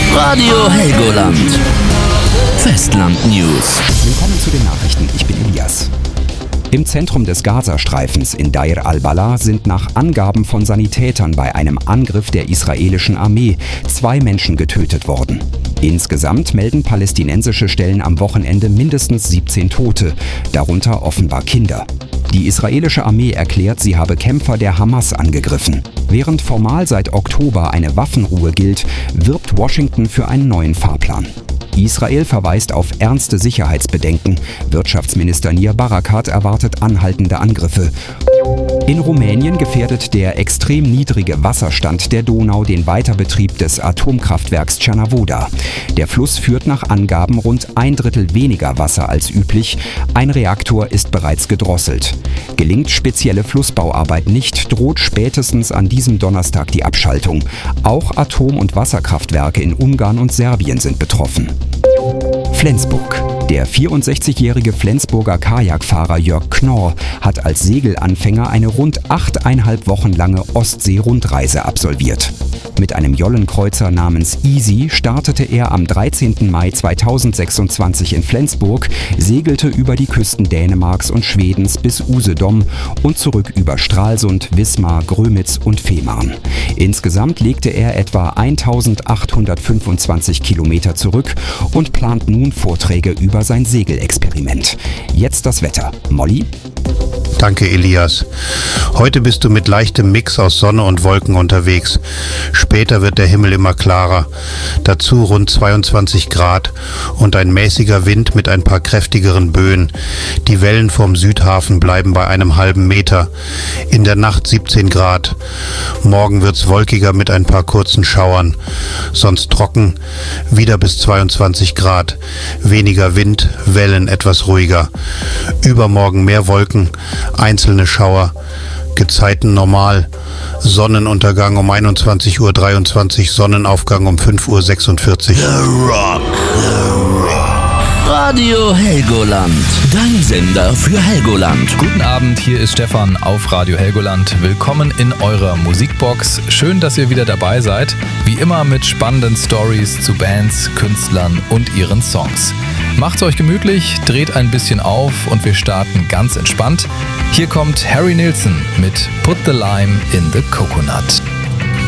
Radio Helgoland. Festland News. Willkommen zu den Nachrichten, ich bin Elias. Im Zentrum des Gazastreifens in Deir al-Balah sind nach Angaben von Sanitätern bei einem Angriff der israelischen Armee 2 Menschen getötet worden. Insgesamt melden palästinensische Stellen am Wochenende mindestens 17 Tote, darunter offenbar Kinder. Die israelische Armee erklärt, sie habe Kämpfer der Hamas angegriffen. Während formal seit Oktober eine Waffenruhe gilt, wirbt Washington für einen neuen Fahrplan. Israel verweist auf ernste Sicherheitsbedenken. Wirtschaftsminister Nir Barakat erwartet anhaltende Angriffe. In Rumänien gefährdet der extrem niedrige Wasserstand der Donau den Weiterbetrieb des Atomkraftwerks Cernavoda. Der Fluss führt nach Angaben rund 1/3 weniger Wasser als üblich. Ein Reaktor ist bereits gedrosselt. Gelingt spezielle Flussbauarbeit nicht, droht spätestens an diesem Donnerstag die Abschaltung. Auch Atom- und Wasserkraftwerke in Ungarn und Serbien sind betroffen. Flensburg. Der 64-jährige Flensburger Kajakfahrer Jörg Knorr hat als Segelanfänger eine rund 8,5 Wochen lange Ostsee-Rundreise absolviert. Mit einem Jollenkreuzer namens Easy startete er am 13. Mai 2026 in Flensburg, segelte über die Küsten Dänemarks und Schwedens bis Usedom und zurück über Stralsund, Wismar, Grömitz und Fehmarn. Insgesamt legte er etwa 1825 Kilometer zurück und plant nun Vorträge über sein Segelexperiment. Jetzt das Wetter. Molly? Danke, Elias. Heute bist du mit leichtem Mix aus Sonne und Wolken unterwegs. Später wird der Himmel immer klarer. Dazu rund 22 Grad und ein mäßiger Wind mit ein paar kräftigeren Böen. Die Wellen vom Südhafen bleiben bei einem halben Meter. In der Nacht 17 Grad. Morgen wird's wolkiger mit ein paar kurzen Schauern. Sonst trocken, wieder bis 22 Grad. Weniger Wind, Wellen etwas ruhiger. Übermorgen mehr Wolken, einzelne Schauer, Gezeiten normal, Sonnenuntergang um 21:23 Uhr, Sonnenaufgang um 5:46 Uhr. The Rock. Radio Helgoland. Dein Sender für Helgoland. Guten Abend, hier ist Stefan auf Radio Helgoland. Willkommen in eurer Musikbox. Schön, dass ihr wieder dabei seid. Wie immer mit spannenden Stories zu Bands, Künstlern und ihren Songs. Macht's euch gemütlich, dreht ein bisschen auf und wir starten ganz entspannt. Hier kommt Harry Nilsson mit Put the Lime in the Coconut.